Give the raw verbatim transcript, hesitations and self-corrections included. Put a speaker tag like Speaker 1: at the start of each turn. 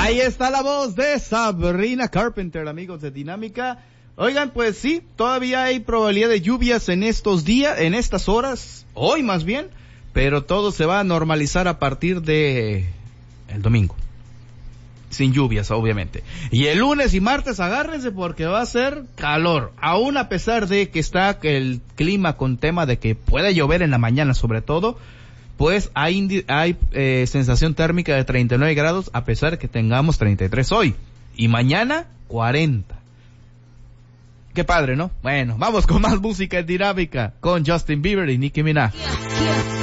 Speaker 1: Ahí está la voz de Sabrina Carpenter, amigos de Dinámica. Oigan, pues sí, todavía hay probabilidad de lluvias en estos días, en estas horas, hoy más bien, pero todo se va a normalizar a partir de el domingo. Sin lluvias, obviamente. Y el lunes y martes agárrense porque va a ser calor. Aún a pesar de que está el clima con tema de que puede llover en la mañana sobre todo, pues hay, hay eh, sensación térmica de treinta y nueve grados a pesar de que tengamos treinta y tres hoy. Y mañana cuarenta. Qué padre, ¿no? Bueno, vamos con más música en Dinámica con Justin Bieber y Nicki Minaj.